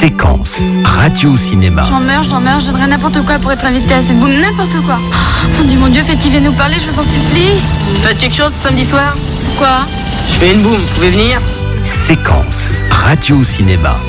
Séquence radio-cinéma. J'en meurs, je donnerais n'importe quoi pour être invité à cette boum, n'importe quoi. Oh, mon Dieu, faites qu'il vienne nous parler, je vous en supplie. Faites quelque chose samedi soir ? Quoi ? Je fais une boum, vous pouvez venir ? Séquence radio-cinéma.